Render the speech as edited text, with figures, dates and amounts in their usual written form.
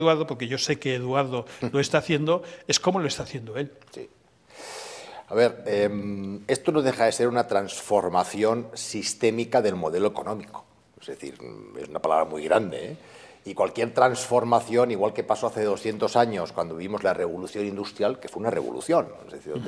Eduardo, porque yo sé que Eduardo lo está haciendo, es cómo lo está haciendo él. Sí. A ver, esto no deja de ser una transformación sistémica del modelo económico. Es decir, es una palabra muy grande, ¿eh? Y cualquier transformación, igual que pasó hace 200 años, cuando vimos la revolución industrial, que fue una revolución, es decir,